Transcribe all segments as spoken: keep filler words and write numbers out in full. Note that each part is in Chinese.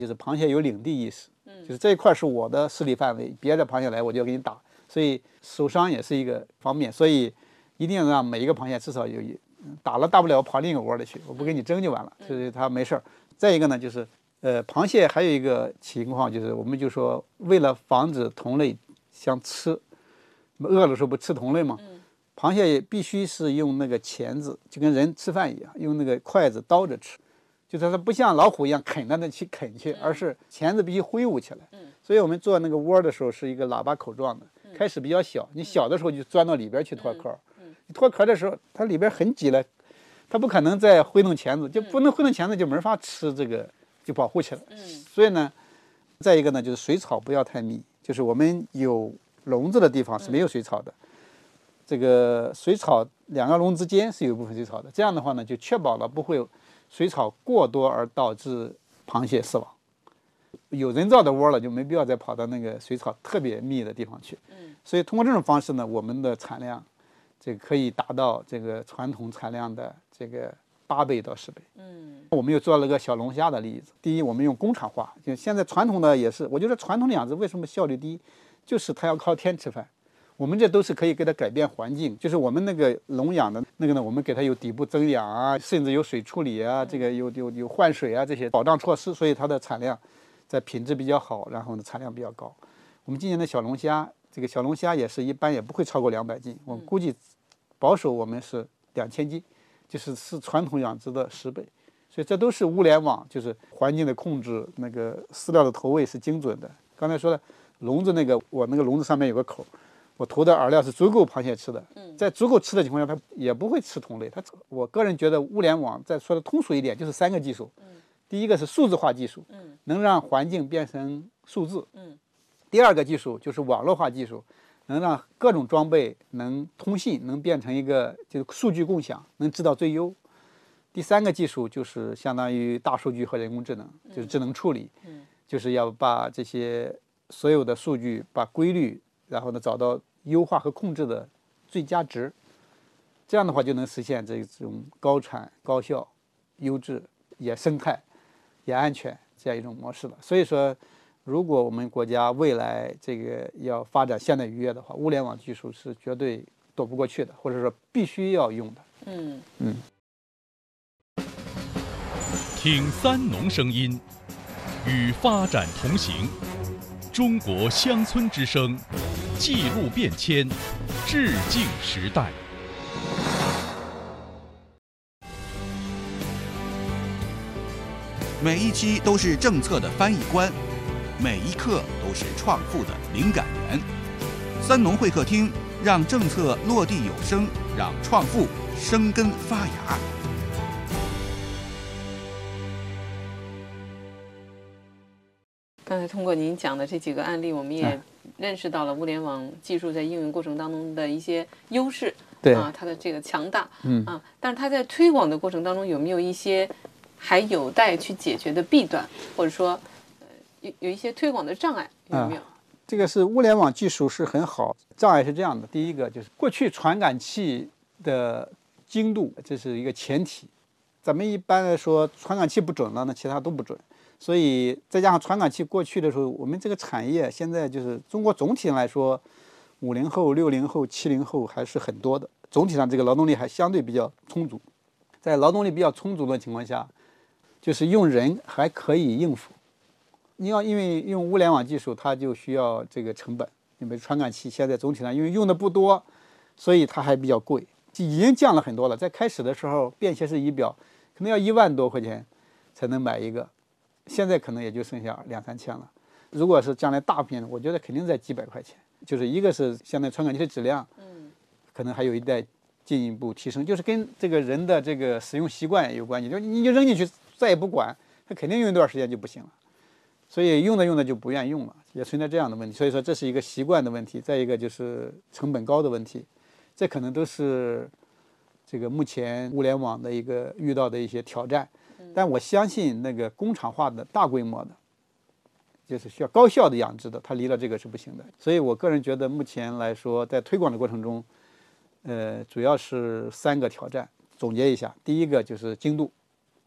就是螃蟹有领地意识，就是这一块是我的势力范围，别的螃蟹来我就要给你打，所以受伤也是一个方面，所以一定要让每一个螃蟹至少有一打了，大不了我跑另一个窝里去，我不给你争就完了，所以它没事儿。再一个呢，就是呃，螃蟹还有一个情况就是，我们就说为了防止同类相吃，饿的时候不吃同类吗？螃蟹也必须是用那个钳子，就跟人吃饭一样，用那个筷子叨着吃。就是它不像老虎一样啃着那去啃去，而是钳子必须挥舞起来。所以我们做那个窝的时候是一个喇叭口状的，开始比较小，你小的时候就钻到里边去脱壳。你脱壳的时候，它里边很挤了，它不可能再挥动钳子，就不能挥动钳子就没法吃这个，就保护起来。所以呢，再一个呢就是水草不要太密，就是我们有笼子的地方是没有水草的，这个水草两个笼之间是有一部分水草的，这样的话呢就确保了不会水草过多而导致螃蟹死亡。有人造的窝了，就没必要再跑到那个水草特别密的地方去。所以通过这种方式呢，我们的产量，这个可以达到这个传统产量的这个八倍到十倍。嗯，我们又做了个小龙虾的例子。第一，我们用工厂化，就现在传统的也是，我觉得传统的养殖为什么效率低，就是它要靠天吃饭。我们这都是可以给它改变环境，就是我们那个笼养的那个呢，我们给它有底部增氧啊，甚至有水处理啊，这个有有有换水啊这些保障措施，所以它的产量在品质比较好，然后呢产量比较高。我们今年的小龙虾，这个小龙虾也是一般也不会超过两百斤，我们估计保守我们是两千斤，就是是传统养殖的十倍。所以这都是物联网，就是环境的控制，那个饲料的投喂是精准的。刚才说的笼子那个，我那个笼子上面有个口。我投的饵料是足够螃蟹吃的，在足够吃的情况下，它也不会吃同类。它，我个人觉得物联网再说的通俗一点，就是三个技术。第一个是数字化技术，能让环境变成数字。第二个技术就是网络化技术，能让各种装备能通信，能变成一个就是数据共享，能知道最优。第三个技术就是相当于大数据和人工智能，就是智能处理，就是要把这些所有的数据把规律，然后呢找到优化和控制的最佳值，这样的话就能实现这种高产、高效、优质、也生态、也安全这样一种模式了。所以说，如果我们国家未来这个要发展现代渔业的话，物联网技术是绝对躲不过去的，或者说必须要用的。嗯嗯。 听三农声音，与发展同行。中国乡村之声，记录变迁，致敬时代。 每一期都是政策的翻译官，每一刻都是创富的灵感源。三农会客厅，让政策落地有声，让创富生根发芽。 刚才通过您讲的这几个案例，我们也认识到了物联网技术在应用过程当中的一些优势， 对啊，它的这个强大， 嗯啊，但是它在推广的过程当中有没有一些还有待去解决的弊端，或者说，呃，有有一些推广的障碍，有没有？ 啊这个是物联网技术是很好，障碍是这样的：第一个就是过去传感器的精度，这是一个前提。咱们一般来说，传感器不准了，那其他都不准。所以再加上传感器过去的时候，我们这个产业现在就是中国总体上来说，五零后、六零后、七零后还是很多的。总体上这个劳动力还相对比较充足。在劳动力比较充足的情况下，就是用人还可以应付。你要因为用物联网技术，它就需要这个成本。因为传感器现在总体上因为用的不多，所以它还比较贵，已经降了很多了。在开始的时候，便携式仪表可能要一万多块钱才能买一个。现在可能也就剩下两三千了。如果是将来大片，我觉得肯定在几百块钱。就是一个是现在传感器的质量，嗯，可能还有一待进一步提升，就是跟这个人的这个使用习惯有关系。就你就扔进去再也不管，它肯定用一段时间就不行了。所以用着用着就不愿用了，也存在这样的问题。所以说这是一个习惯的问题，再一个就是成本高的问题，这可能都是这个目前物联网的一个遇到的一些挑战。但我相信那个工厂化的大规模的，就是需要高效的养殖的，它离了这个是不行的。所以我个人觉得目前来说，在推广的过程中，呃，主要是三个挑战。总结一下，第一个就是精度，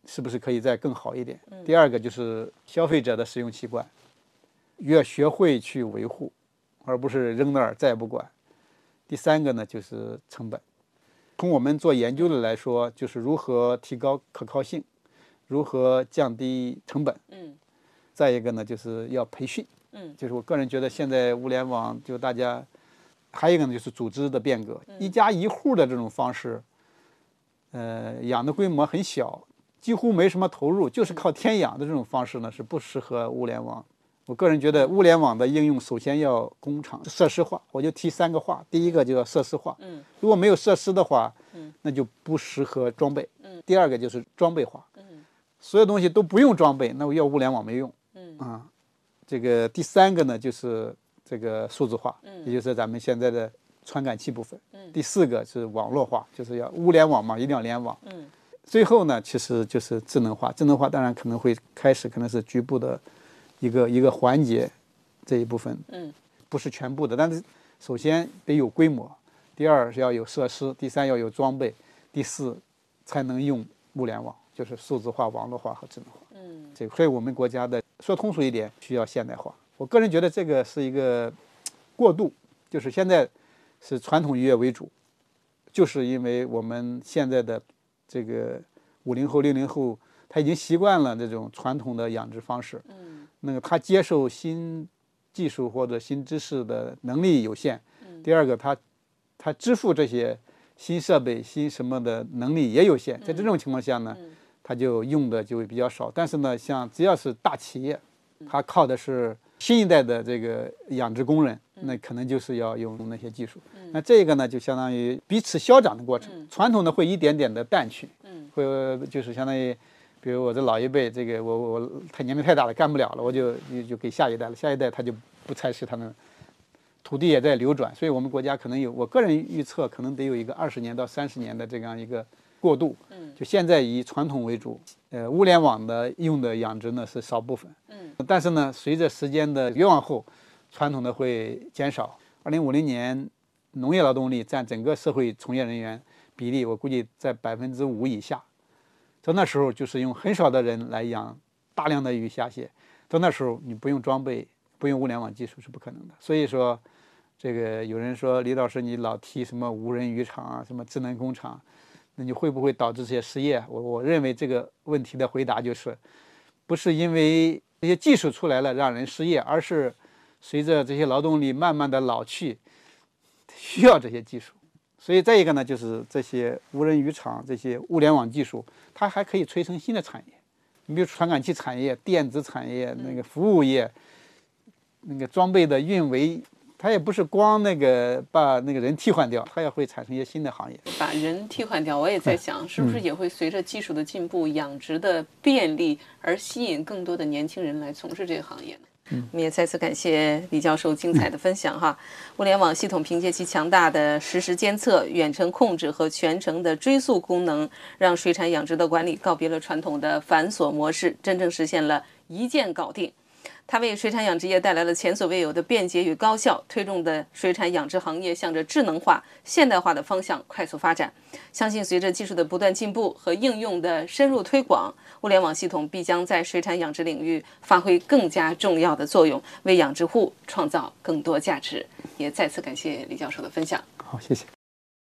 是不是可以再更好一点？第二个就是消费者的使用习惯，要学会去维护，而不是扔那儿再也不管。第三个呢就是成本。从我们做研究的来说，就是如何提高可靠性，如何降低成本。 嗯。 再一个呢就是要培训。 嗯。 就是我个人觉得现在物联网就大家，还有一个呢就是组织的变革，一家一户的这种方式，呃，养的规模很小，几乎没什么投入，就是靠天养的这种方式呢是不适合物联网。我个人觉得物联网的应用首先要工厂设施化，我就提三个化，第一个就要设施化， 嗯， 如果没有设施的话， 嗯， 那就不适合装备， 嗯， 第二个就是装备化， 嗯， 所有东西都不用装备，那我要物联网没用， 嗯啊，这个第三个呢就是这个数字化， 嗯， 也就是咱们现在的传感器部分， 嗯， 第四个是网络化，就是要物联网嘛，一定要联网， 嗯， 最后呢其实就是智能化，智能化当然可能会开始可能是局部的一个一个环节。这一部分， 嗯， 不是全部的，但是首先得有规模，第二是要有设施，第三要有装备，第四才能用物联网，就是数字化、网络化和智能化。 嗯， 这所以我们国家的说通俗一点，需要现代化。我个人觉得这个是一个过渡，就是现在是传统渔业为主，就是因为我们现在的这个五零后、六零后，他已经习惯了这种传统的养殖方式， 嗯， 那个他接受新技术或者新知识的能力有限，第二个他他支付这些新设备新什么的能力也有限，在这种情况下呢，他就用的就会比较少。但是呢，像只要是大企业，他靠的是新一代的这个养殖工人，那可能就是要用那些技术。那这个呢，就相当于彼此消长的过程，传统的会一点点的淡去，会就是相当于。比如我这老一辈，这个我我他年龄太大了，干不了了，我就就就给下一代了，下一代他就不采取他们，土地也在流转，所以我们国家可能有，我个人预测可能得有一个二十年到三十年的这样一个过渡。嗯，就现在以传统为主，呃，物联网的用的养殖呢是少部分。嗯，但是呢，随着时间的越往后，传统的会减少。二零五零年，农业劳动力占整个社会从业人员比例，我估计在百分之五以下。到那时候就是用很少的人来养大量的鱼虾蟹，到那时候你不用装备，不用物联网技术是不可能的。所以说，这个有人说李老师你老提什么无人渔场啊，什么智能工厂，那你会不会导致这些失业？我我认为这个问题的回答就是，不是因为这些技术出来了让人失业，而是随着这些劳动力慢慢的老去，需要这些技术。所以再一个呢，就是这些无人渔场、这些物联网技术，它还可以催生新的产业。你比如传感器产业、电子产业、那个服务业、那个装备的运维，它也不是光那个把那个人替换掉，它也会产生一些新的行业。 把人替换掉，我也在想，是不是也会随着技术的进步、养殖的便利而吸引更多的年轻人来从事这个行业呢？嗯，我们也再次感谢李教授精彩的分享哈。物联网系统凭借其强大的实时监测、远程控制和全程的追溯功能，让水产养殖的管理告别了传统的繁琐模式，真正实现了一键搞定。它为水产养殖业带来了前所未有的便捷与高效，推动的水产养殖行业向着智能化、现代化的方向快速发展。相信随着技术的不断进步和应用的深入推广，物联网系统必将在水产养殖领域发挥更加重要的作用，为养殖户创造更多价值。也再次感谢李教授的分享。 好，谢谢。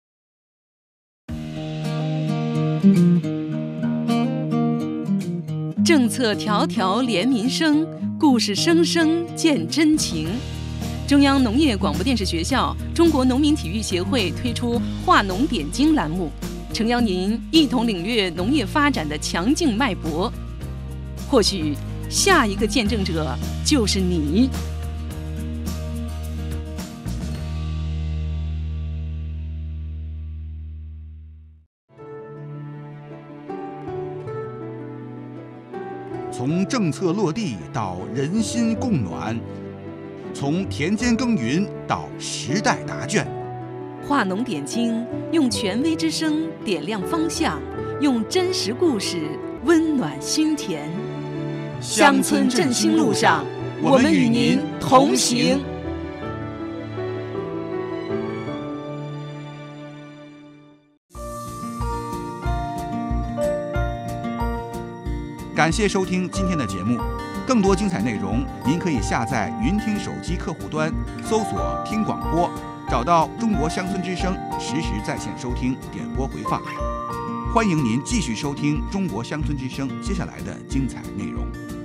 政策条条连民生，故事声声见真情。中央农业广播电视学校、中国农民体育协会推出“话农点睛”栏目，诚邀您一同领略农业发展的强劲脉搏。或许下一个见证者就是你。 从政策落地到人心共暖，从田间耕耘到时代答卷， 话农点睛，用权威之声点亮方向，用真实故事温暖心田。乡村振兴路上，我们与您同行。 感谢收听今天的节目，更多精彩内容您可以下载云听手机客户端，搜索听广播，找到中国乡村之声，实时在线收听点播回放。欢迎您继续收听中国乡村之声接下来的精彩内容。